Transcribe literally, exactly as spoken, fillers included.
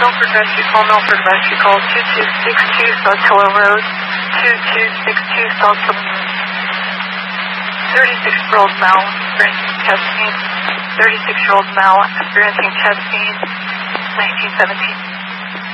Milford Rescue Call, Milford Rescue Call, two two six two Sawtilla Road, two two six two Sawtilla Road. thirty-six-year-old male experiencing chest pain, thirty-six-year-old male experiencing chest pain, nineteen seventeen.